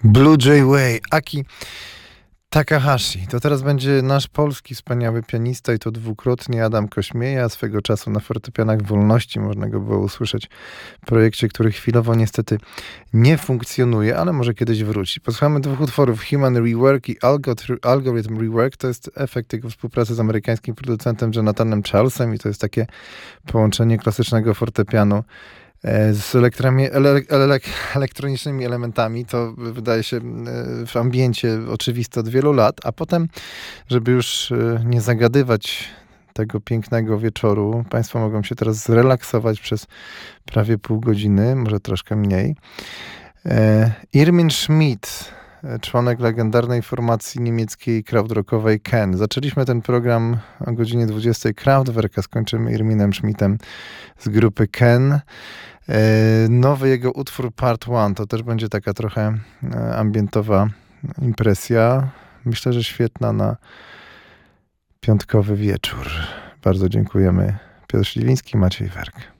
Blue Jay Way, Aki Takahashi. To teraz będzie nasz polski wspaniały pianista i to dwukrotnie Adam Kośmieja. Swego czasu na fortepianach Wolności można go było usłyszeć w projekcie, który chwilowo niestety nie funkcjonuje, ale może kiedyś wróci. Posłuchamy dwóch utworów, Human Rework i Algorithm Rework. To jest efekt jego współpracy z amerykańskim producentem Jonathanem Charlesem i to jest takie połączenie klasycznego fortepianu z elektronicznymi elementami. To wydaje się w ambiencie oczywiste od wielu lat, a potem, żeby już nie zagadywać tego pięknego wieczoru, Państwo mogą się teraz zrelaksować przez prawie pół godziny, może troszkę mniej. Irmin Schmidt, członek legendarnej formacji niemieckiej krautrockowej Ken. Zaczęliśmy ten program o godzinie 20 Kraftwerk, a skończymy Irminem Schmidtem z grupy Ken. Nowy jego utwór Part 1 to też będzie taka trochę ambientowa impresja. Myślę, że świetna na piątkowy wieczór. Bardzo dziękujemy. Piotr Śliwiński, Maciej Werk.